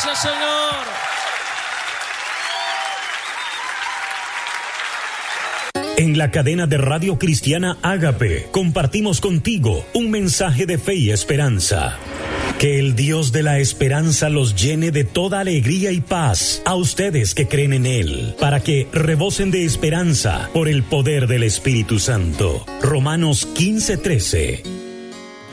Gracias, Señor. En la cadena de Radio Cristiana Ágape compartimos contigo un mensaje de fe y esperanza. Que el Dios de la esperanza los llene de toda alegría y paz a ustedes que creen en Él, para que rebosen de esperanza por el poder del Espíritu Santo. Romanos 15:13.